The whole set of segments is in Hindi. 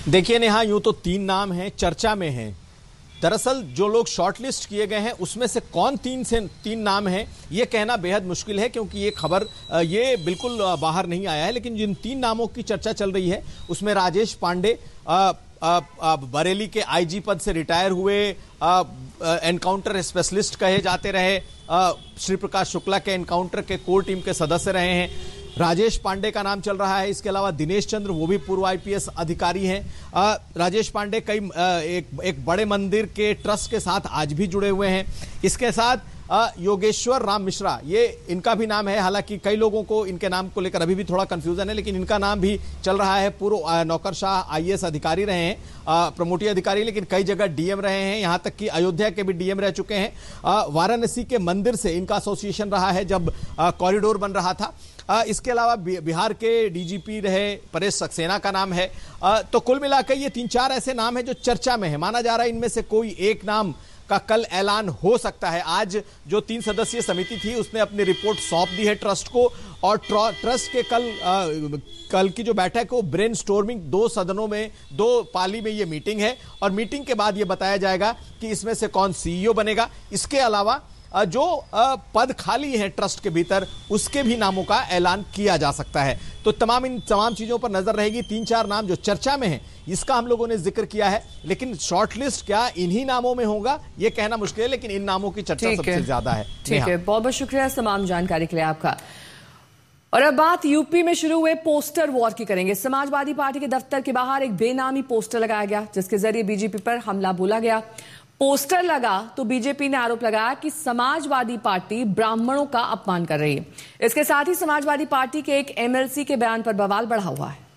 देखिए नेहा, यूं तो 3 नाम हैं, चर्चा में हैं। दरअसल जो लोग शॉर्टलिस्ट किए गए हैं उसमें से कौन 3 नाम हैं ये कहना बेहद मुश्किल है, क्योंकि ये खबर ये बिल्कुल बाहर नहीं आया है। लेकिन जिन 3 नामों की चर्चा चल रही है उसमें राजेश पांडे, बरेली के आईजी पद से रिटायर हुए, एनकाउंटर स्पेशलिस्ट कहे जाते रहे, श्री प्रकाश शुक्ला के एनकाउंटर के कोर टीम के सदस्य रहे हैं। राजेश पांडे का नाम चल रहा है। इसके अलावा दिनेश चंद्र, वो भी पूर्व आईपीएस अधिकारी हैं। राजेश पांडे एक बड़े मंदिर के ट्रस्ट के साथ आज भी जुड़े हुए हैं। इसके साथ योगेश्वर राम मिश्रा, ये इनका भी नाम है। हालांकि कई लोगों को इनके नाम को लेकर अभी भी थोड़ा कंफ्यूजन है, लेकिन इनका नाम भी चल रहा है। पूर्व नौकरशाह आईएएस अधिकारी रहे हैं, प्रमोटी अधिकारी, लेकिन कई जगह डीएम रहे हैं। यहां तक कि अयोध्या के भी डीएम रह चुके हैं। वाराणसी के मंदिर से इनका एसोसिएशन रहा है जब कॉरिडोर बन रहा था। इसके अलावा बिहार के डीजीपी रहे परेश सक्सेना का नाम है। तो कुल मिलाकर ये 3-4 ऐसे नाम हैं जो चर्चा में है। माना जा रहा है इनमें से कोई एक नाम का कल ऐलान हो सकता है। आज जो 3 सदस्यीय समिति थी उसने अपनी रिपोर्ट सौंप दी है ट्रस्ट को, और ट्रस्ट के कल की जो बैठक है वो ब्रेन स्टॉर्मिंग 2 सदनों में 2 पाली में ये मीटिंग है, और मीटिंग के बाद ये बताया जाएगा कि इसमें से कौन सीईओ बनेगा। इसके अलावा जो पद खाली हैं ट्रस्ट के भीतर उसके भी नामों का ऐलान किया जा सकता है। तो इन तमाम चीजों पर नजर रहेगी। 3-4 नाम जो चर्चा में हैं इसका हम लोगों ने जिक्र किया है, लेकिन शॉर्टलिस्ट क्या इन्हीं नामों में होगा ये कहना मुश्किल है, लेकिन इन नामों की चर्चा सबसे ज्यादा है। ठीक है, बहुत बहुत शुक्रिया तमाम जानकारी के लिए आपका। और अब बात यूपी में शुरू हुए पोस्टर वॉर की करेंगे। समाजवादी पार्टी के दफ्तर के बाहर एक बेनामी पोस्टर लगाया गया जिसके जरिए बीजेपी पर हमला बोला गया। पोस्टर लगा तो बीजेपी ने आरोप लगाया कि समाजवादी पार्टी ब्राह्मणों का अपमान कर रही है। इसके साथ ही समाजवादी पार्टी के एक एमएलसी के बयान पर बवाल बढ़ा हुआ है।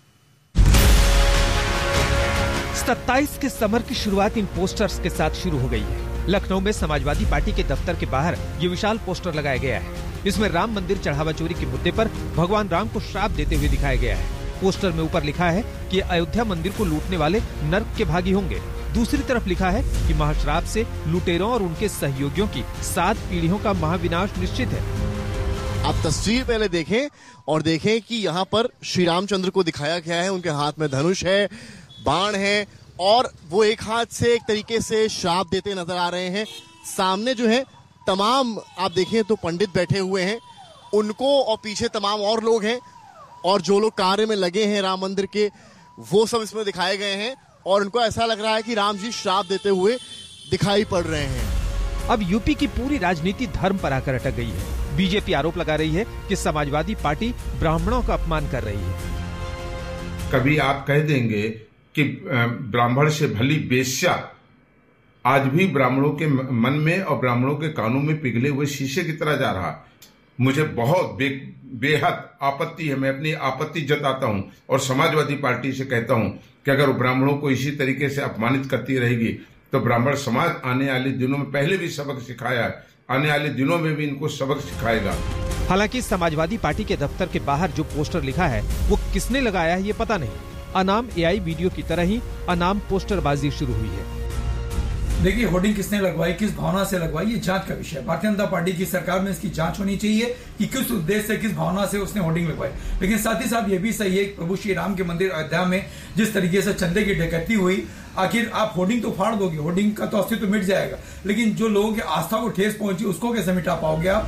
27 के समर की शुरुआत इन पोस्टर्स के साथ शुरू हो गई है। लखनऊ में समाजवादी पार्टी के दफ्तर के बाहर ये विशाल पोस्टर लगाया गया है। इसमें राम मंदिर चढ़ावा चोरी के मुद्दे पर भगवान राम को श्राप देते हुए दिखाया गया है। पोस्टर में ऊपर लिखा है कि अयोध्या मंदिर को लूटने वाले नर्क के भागी होंगे। दूसरी तरफ लिखा है कि महाश्राप से लुटेरों और उनके सहयोगियों की 7 पीढ़ियों का महाविनाश निश्चित है। आप तस्वीर पहले देखें और देखें कि यहाँ पर श्री रामचंद्र को दिखाया गया है। उनके हाथ में धनुष है, बाण है, और वो एक हाथ से एक तरीके से श्राप देते नजर आ रहे हैं। सामने जो है तमाम आप देखें तो पंडित बैठे हुए हैं, उनको और पीछे तमाम और लोग हैं, और जो लोग कार्य में लगे हैं राम मंदिर के वो सब इसमें दिखाए गए हैं, और उनको ऐसा लग रहा है कि राम जी श्राप देते हुए दिखाई पड़ रहे हैं। अब यूपी की पूरी राजनीति धर्म पर आकर अटक गई है। बीजेपी आरोप लगा रही है कि समाजवादी पार्टी ब्राह्मणों का अपमान कर रही है। कभी आप कह देंगे कि ब्राह्मण से भली बेश्या आज भी ब्राह्मणों के मन में और ब्राह्मणों के कानों में पिघले हुए शीशे की तरह जा रहा। मुझे बहुत बेहद आपत्ति है। मैं अपनी आपत्ति जताता हूं और समाजवादी पार्टी से कहता हूं कि अगर ब्राह्मणों को इसी तरीके से अपमानित करती रहेगी तो ब्राह्मण समाज आने वाले दिनों में पहले भी सबक सिखाया है, आने वाले दिनों में भी इनको सबक सिखाएगा। हालांकि समाजवादी पार्टी के दफ्तर के बाहर जो पोस्टर लिखा है वो किसने लगाया है ये पता नहीं। अनाम एआई वीडियो की तरह ही अनाम पोस्टरबाजी शुरू हुई है। देखिए, होर्डिंग किसने लगवाई, किस भावना से लगवाई, ये जांच का विषय है। भारतीय जनता पार्टी की सरकार में इसकी जांच होनी चाहिए कि किस उद्देश्य से, किस भावना से उसने होर्डिंग लगवाई। लेकिन साथ ही साथ ये भी सही है, प्रभु श्री राम के मंदिर अयोध्या में जिस तरीके से चंदे की डकैती हुई, आखिर आप होर्डिंग तो फाड़ दोगे, होर्डिंग का तो अस्तित्व मिट जाएगा, लेकिन जो लोगों की आस्था को ठेस पहुंची उसको कैसे मिटा पाओगे आप।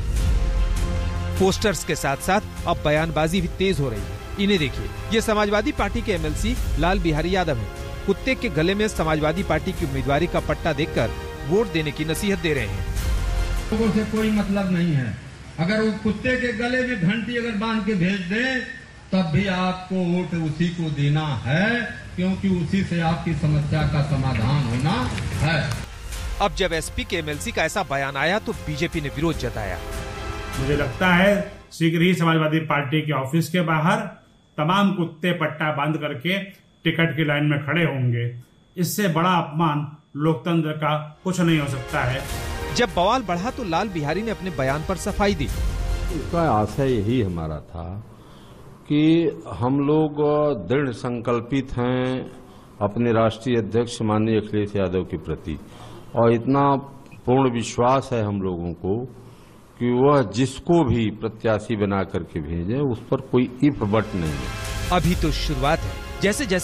पोस्टर्स के साथ साथ अब बयानबाजी भी तेज हो रही है। इन्हें देखिए, ये समाजवादी पार्टी के एमएलसी लाल बिहारी यादव है। कुत्ते के गले में समाजवादी पार्टी की उम्मीदवारी का पट्टा देकर वोट देने की नसीहत दे रहे हैं। लोगों से कोई मतलब नहीं है। अगर वो कुत्ते के गले में घंटी अगर बांध के भेज दें तब भी आपको वोट उसी को देना है, क्योंकि उसी से आपकी समस्या का समाधान होना है। अब जब एसपी के एमएलसी का ऐसा बयान आया तो बीजेपी ने विरोध जताया। मुझे लगता है शीघ्र ही समाजवादी पार्टी के ऑफिस के बाहर तमाम कुत्ते पट्टा बांध करके टिकट की लाइन में खड़े होंगे। इससे बड़ा अपमान लोकतंत्र का कुछ नहीं हो सकता है। जब बवाल बढ़ा तो लाल बिहारी ने अपने बयान पर सफाई दी। इसका आशय यही हमारा था कि हम लोग दृढ़ संकल्पित हैं अपने राष्ट्रीय अध्यक्ष माननीय अखिलेश यादव के प्रति, और इतना पूर्ण विश्वास है हम लोगों को कि वह जिसको भी प्रत्याशी बना करके भेजे उस पर कोई इफ बट नहीं है। अभी तो शुरुआत है। जैसे जैसे